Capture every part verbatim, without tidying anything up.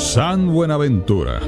San Buenaventura.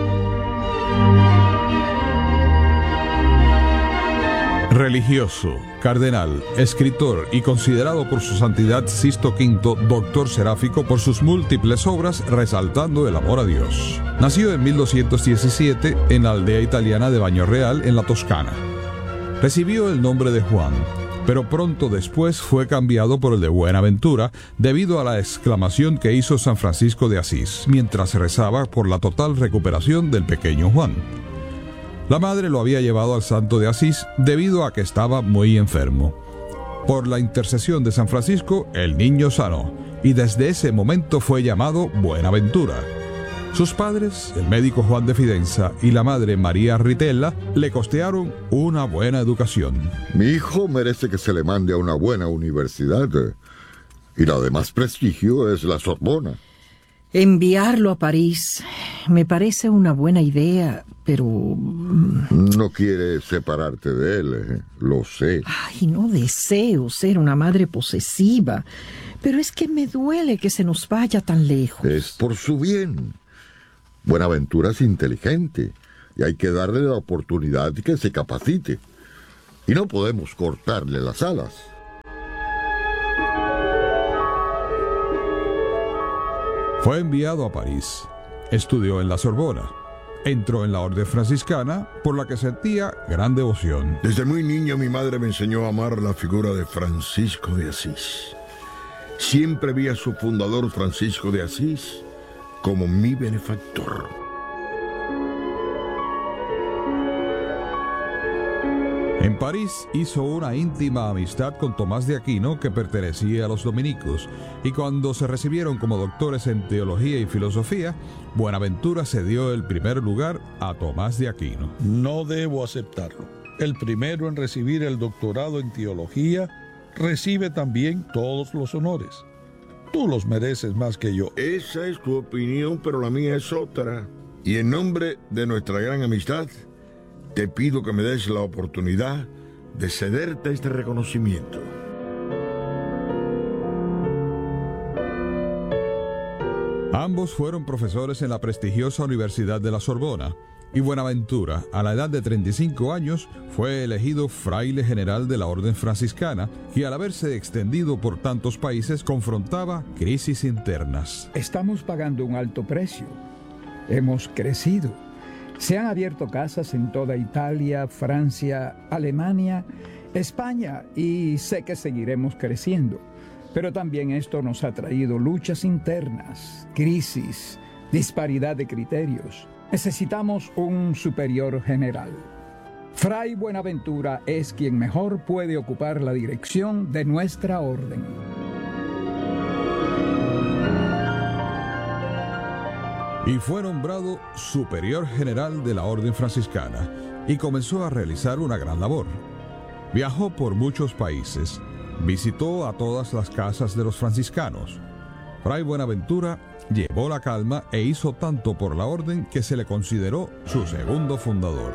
Religioso, cardenal, escritor y considerado por su santidad Sisto quinto, doctor seráfico por sus múltiples obras resaltando el amor a Dios. Nació en mil doscientos diecisiete en la aldea italiana de Bañoreal, en la Toscana. Recibió el nombre de Juan, pero pronto después fue cambiado por el de Buenaventura debido a la exclamación que hizo San Francisco de Asís mientras rezaba por la total recuperación del pequeño Juan. La madre lo había llevado al santo de Asís debido a que estaba muy enfermo. Por la intercesión de San Francisco, el niño sanó y desde ese momento fue llamado Buenaventura. Sus padres, el médico Juan de Fidenza y la madre María Ritella, le costearon una buena educación. Mi hijo merece que se le mande a una buena universidad. Y la de más prestigio es la Sorbona. Enviarlo a París me parece una buena idea, pero... No quieres separarte de él, eh, lo sé. Ay, no deseo ser una madre posesiva, pero es que me duele que se nos vaya tan lejos. Es por su bien. Buenaventura es inteligente y hay que darle la oportunidad de que se capacite. Y no podemos cortarle las alas. Fue enviado a París. Estudió en la Sorbona. Entró en la orden franciscana, por la que sentía gran devoción. Desde muy niño mi madre me enseñó a amar la figura de Francisco de Asís. Siempre vi a su fundador, Francisco de Asís, como mi benefactor. En París hizo una íntima amistad con Tomás de Aquino, que pertenecía a los dominicos, y cuando se recibieron como doctores en teología y filosofía, Buenaventura cedió el primer lugar a Tomás de Aquino. No debo aceptarlo. El primero en recibir el doctorado en teología recibe también todos los honores. Tú los mereces más que yo. Esa es tu opinión, pero la mía es otra. Y en nombre de nuestra gran amistad, te pido que me des la oportunidad de cederte este reconocimiento. Ambos fueron profesores en la prestigiosa Universidad de la Sorbona, y Buenaventura, a la edad de treinta y cinco años, fue elegido fraile general de la orden franciscana, que al haberse extendido por tantos países confrontaba crisis internas. Estamos pagando un alto precio. Hemos crecido. Se han abierto casas en toda Italia, Francia, Alemania, España, y sé que seguiremos creciendo. Pero también esto nos ha traído luchas internas, crisis, disparidad de criterios. Necesitamos un superior general. Fray Buenaventura es quien mejor puede ocupar la dirección de nuestra orden. Y fue nombrado superior general de la orden franciscana y comenzó a realizar una gran labor. Viajó por muchos países, visitó a todas las casas de los franciscanos. Fray Buenaventura llevó la calma e hizo tanto por la orden que se le consideró su segundo fundador.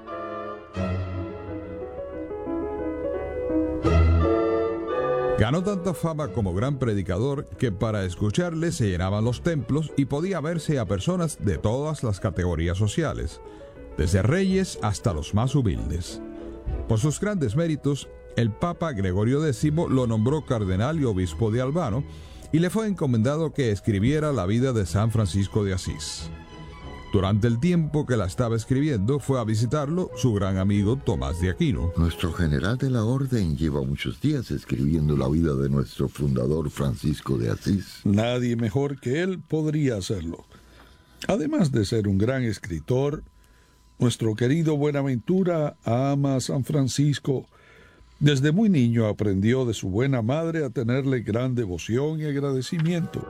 Ganó tanta fama como gran predicador que para escucharle se llenaban los templos y podía verse a personas de todas las categorías sociales, desde reyes hasta los más humildes. Por sus grandes méritos, el Papa Gregorio décimo lo nombró cardenal y obispo de Albano y le fue encomendado que escribiera la vida de San Francisco de Asís. Durante el tiempo que la estaba escribiendo, fue a visitarlo su gran amigo Tomás de Aquino. Nuestro general de la orden lleva muchos días escribiendo la vida de nuestro fundador Francisco de Asís. Nadie mejor que él podría hacerlo. Además de ser un gran escritor, nuestro querido Buenaventura ama a San Francisco. Desde muy niño aprendió de su buena madre a tenerle gran devoción y agradecimiento.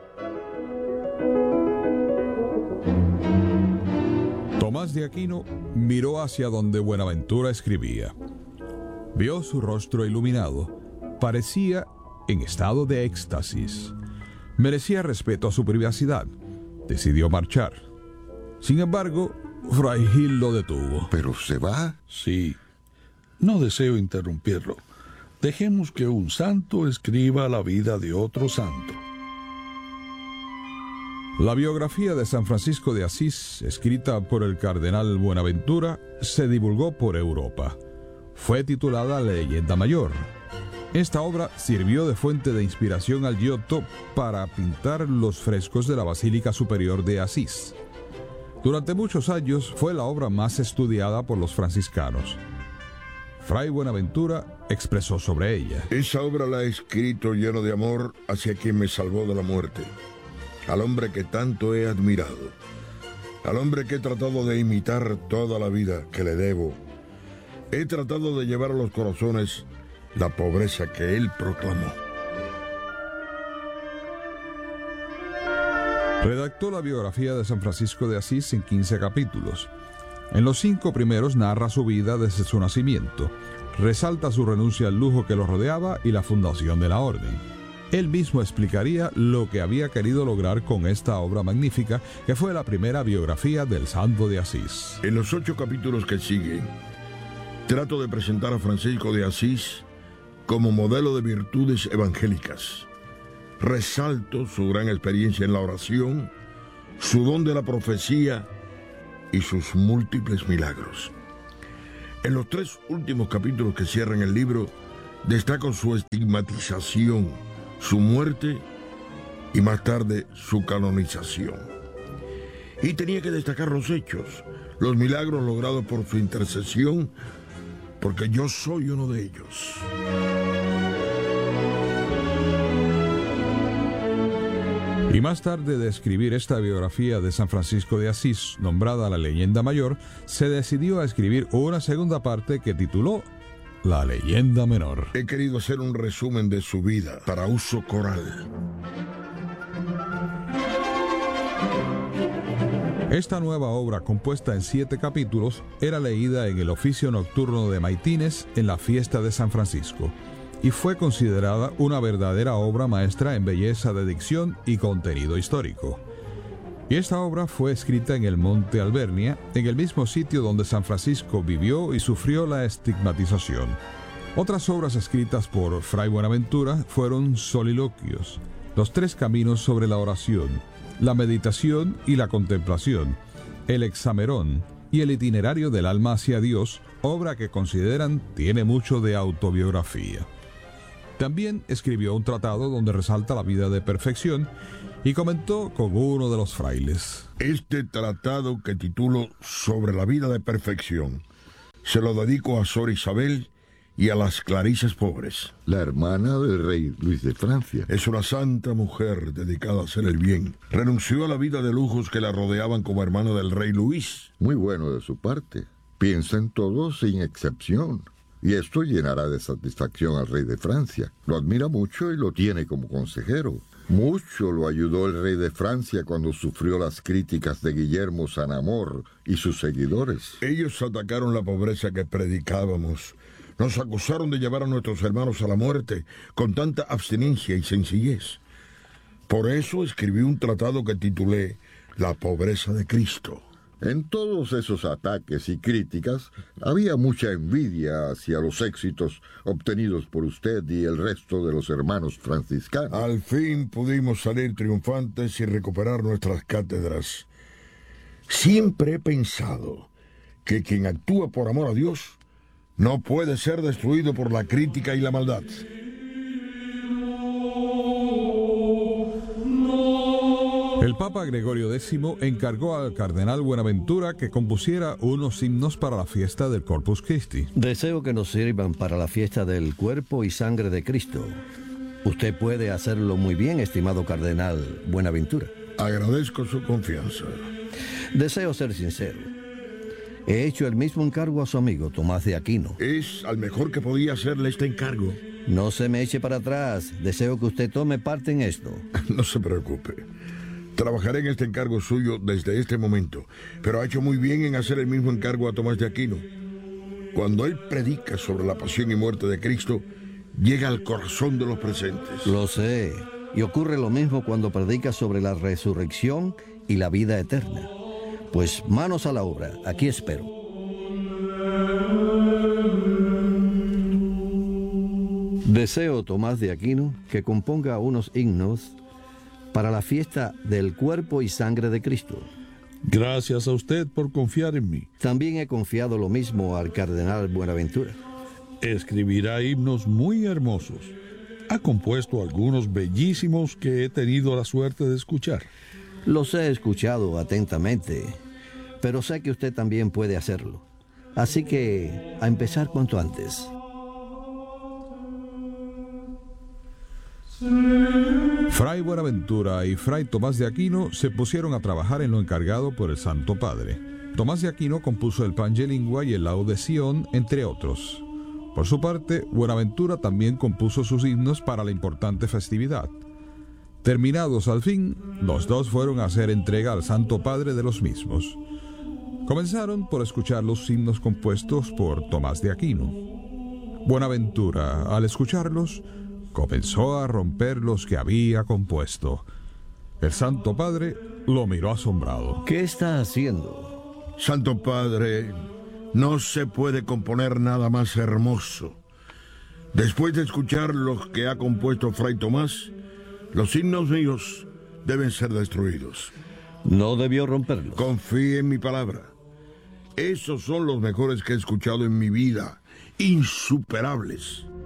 Tomás de Aquino miró hacia donde Buenaventura escribía. Vio su rostro iluminado. Parecía en estado de éxtasis. Merecía respeto a su privacidad. Decidió marchar. Sin embargo, Fray Gil lo detuvo. ¿Pero se va? Sí. No deseo interrumpirlo. Dejemos que un santo escriba la vida de otro santo. La biografía de San Francisco de Asís, escrita por el cardenal Buenaventura, se divulgó por Europa. Fue titulada Leyenda Mayor. Esta obra sirvió de fuente de inspiración al Giotto para pintar los frescos de la Basílica Superior de Asís. Durante muchos años fue la obra más estudiada por los franciscanos. Fray Buenaventura expresó sobre ella: Esa obra la he escrito lleno de amor hacia quien me salvó de la muerte, al hombre que tanto he admirado, al hombre que he tratado de imitar toda la vida que le debo. He tratado de llevar a los corazones la pobreza que él proclamó. Redactó la biografía de San Francisco de Asís en quince capítulos. En los cinco primeros narra su vida desde su nacimiento, resalta su renuncia al lujo que lo rodeaba y la fundación de la orden. Él mismo explicaría lo que había querido lograr con esta obra magnífica, que fue la primera biografía del Santo de Asís. En los ocho capítulos que siguen, trato de presentar a Francisco de Asís como modelo de virtudes evangélicas. Resalto su gran experiencia en la oración, su don de la profecía y sus múltiples milagros. En los tres últimos capítulos que cierran el libro, destaco su estigmatización, su muerte y más tarde su canonización. Y tenía que destacar los hechos, los milagros logrados por su intercesión, porque yo soy uno de ellos. Y más tarde de escribir esta biografía de San Francisco de Asís, nombrada La Leyenda Mayor, se decidió a escribir una segunda parte que tituló La Leyenda Menor. He querido hacer un resumen de su vida para uso coral. Esta nueva obra, compuesta en siete capítulos, era leída en el oficio nocturno de maitines en la fiesta de San Francisco, y fue considerada una verdadera obra maestra en belleza de dicción y contenido histórico. Y esta obra fue escrita en el Monte Albernia, en el mismo sitio donde San Francisco vivió y sufrió la estigmatización. Otras obras escritas por Fray Buenaventura fueron Soliloquios, Los tres caminos sobre la oración, La meditación y la contemplación, El hexamerón y El itinerario del alma hacia Dios, obra que consideran tiene mucho de autobiografía. También escribió un tratado donde resalta la vida de perfección y comentó con uno de los frailes: Este tratado que titulo Sobre la vida de perfección, se lo dedico a Sor Isabel y a las Clarisas pobres. La hermana del rey Luis de Francia. Es una santa mujer dedicada a hacer el bien. Renunció a la vida de lujos que la rodeaban como hermana del rey Luis. Muy bueno de su parte. Piensa en todo sin excepción. Y esto llenará de satisfacción al rey de Francia. Lo admira mucho y lo tiene como consejero. Mucho lo ayudó el rey de Francia cuando sufrió las críticas de Guillermo Sanamor y sus seguidores. Ellos atacaron la pobreza que predicábamos. Nos acusaron de llevar a nuestros hermanos a la muerte con tanta abstinencia y sencillez. Por eso escribí un tratado que titulé La pobreza de Cristo. En todos esos ataques y críticas había mucha envidia hacia los éxitos obtenidos por usted y el resto de los hermanos franciscanos. Al fin pudimos salir triunfantes y recuperar nuestras cátedras. Siempre he pensado que quien actúa por amor a Dios no puede ser destruido por la crítica y la maldad. El Papa Gregorio décimo encargó al cardenal Buenaventura que compusiera unos himnos para la fiesta del Corpus Christi. Deseo que nos sirvan para la fiesta del cuerpo y sangre de Cristo. Usted puede hacerlo muy bien, estimado cardenal Buenaventura. Agradezco su confianza. Deseo ser sincero. He hecho el mismo encargo a su amigo Tomás de Aquino. Es al mejor que podía hacerle este encargo. No se me eche para atrás. Deseo que usted tome parte en esto. No se preocupe. Trabajaré en este encargo suyo desde este momento, pero ha hecho muy bien en hacer el mismo encargo a Tomás de Aquino. Cuando él predica sobre la pasión y muerte de Cristo, llega al corazón de los presentes. Lo sé. Y ocurre lo mismo cuando predica sobre la resurrección y la vida eterna. Pues manos a la obra. Aquí espero. Deseo, Tomás de Aquino, que componga unos himnos para la fiesta del cuerpo y sangre de Cristo. Gracias a usted por confiar en mí. También he confiado lo mismo al cardenal Buenaventura. Escribirá himnos muy hermosos. Ha compuesto algunos bellísimos que he tenido la suerte de escuchar. Los he escuchado atentamente, pero sé que usted también puede hacerlo. Así que, a empezar cuanto antes. Fray Buenaventura y Fray Tomás de Aquino se pusieron a trabajar en lo encargado por el Santo Padre. Tomás de Aquino compuso el Pange Lingua y el Laude Sion, entre otros. Por su parte, Buenaventura también compuso sus himnos para la importante festividad. Terminados al fin, los dos fueron a hacer entrega al Santo Padre de los mismos. Comenzaron por escuchar los himnos compuestos por Tomás de Aquino. Buenaventura, al escucharlos, comenzó a romper los que había compuesto. El Santo Padre lo miró asombrado. ¿Qué está haciendo? Santo Padre, no se puede componer nada más hermoso. Después de escuchar los que ha compuesto Fray Tomás, los himnos míos deben ser destruidos. No debió romperlos. Confíe en mi palabra. Esos son los mejores que he escuchado en mi vida, insuperables.